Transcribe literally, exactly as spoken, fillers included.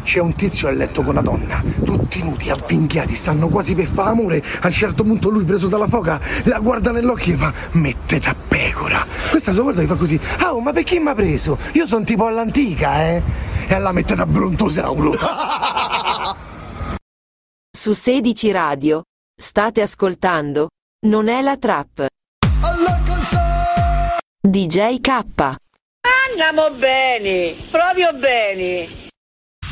C'è un tizio a letto con una donna, tutti nudi, avvinghiati, stanno quasi per fare amore. A un certo punto lui, preso dalla foga, la guarda nell'occhio e fa: mette da pecora. Questa sua guarda e fa così: ah, oh, ma perché mi ha preso? Io sono tipo all'antica, eh? E alla mette da brontosauro. Su sedici Radio state ascoltando Non è la trap. D J K. Andiamo bene, proprio bene.